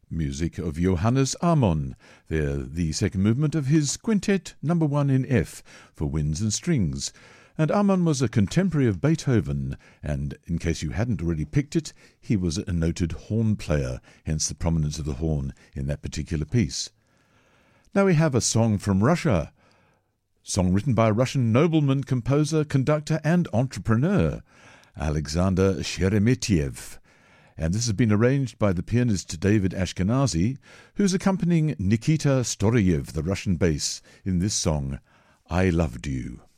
Music of Johannes Amon, the second movement of his Quintet No. 1 in F for winds and strings. And Amon was a contemporary of Beethoven, and in case you hadn't already picked it, he was a noted horn player, hence the prominence of the horn in that particular piece. Now we have a song from Russia, song written by a Russian nobleman, composer, conductor and entrepreneur, Alexander Sheremetyev. And this has been arranged by the pianist David Ashkenazy, who's accompanying Nikita Storyev, the Russian bass, in this song, I Loved You.